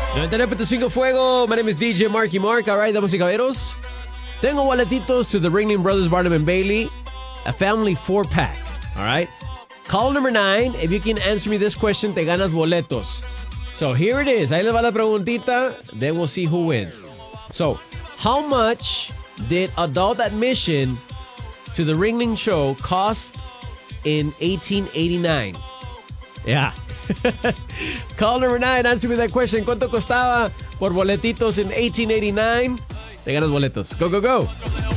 99.5 Fuego. My name is DJ Marky Mark. All right, damas y caballeros. Tengo boletitos to the Ringling Brothers Barnum and Bailey, a family 4-pack. All right. Call number 9. If you can answer me this question, te ganas boletos. So here it is. Ahí les va la preguntita. Then we'll see who wins. So, how much did adult admission to the Ringling Show cost in 1889? Yeah. Call number 9. Answer me that question. ¿Cuánto costaba por boletitos en 1889? Te ganas boletos. Go, go, go.